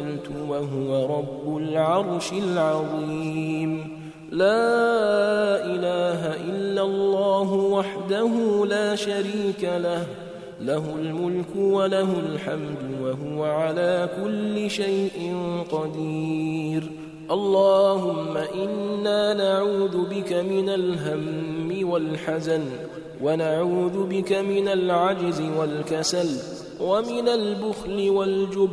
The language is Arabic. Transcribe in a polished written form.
قلت وهو رب العرش العظيم. لا إله إلا الله وحده لا شريك له، له الملك وله الحمد وهو على كل شيء قدير. اللهم إنا نعوذ بك من الهم والحزن، ونعوذ بك من العجز والكسل، ومن البخل والجبن،